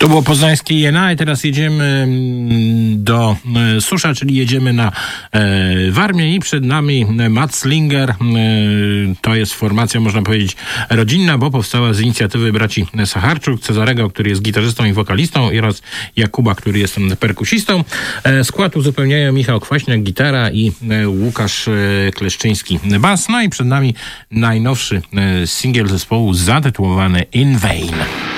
To było poznańskie Jena i teraz jedziemy do Susza, czyli jedziemy na Warmię i przed nami Mats Slinger. To jest formacja, można powiedzieć, rodzinna, bo powstała z inicjatywy braci Sacharczuk, Cezarego, który jest gitarzystą i wokalistą, oraz Jakuba, który jest perkusistą. Skład uzupełniają Michał Kwaśniak, gitara, i Łukasz Kleszczyński, bas. No i przed nami najnowszy singiel zespołu zatytułowany In Vain.